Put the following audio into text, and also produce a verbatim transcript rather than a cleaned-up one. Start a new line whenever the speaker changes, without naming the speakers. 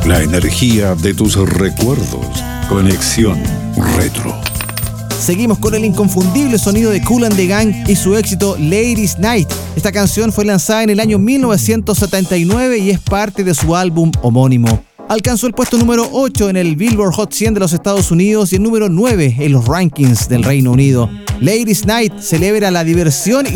La energía de tus recuerdos. Conexión Retro.
Seguimos con el inconfundible sonido de Kool and the Gang y su éxito Ladies Night. Esta canción fue lanzada en el año mil novecientos setenta y nueve y es parte de su álbum homónimo. Alcanzó el puesto número ocho en el Billboard Hot cien de los Estados Unidos y el número nueve en los rankings del Reino Unido. Ladies Night celebra la diversión y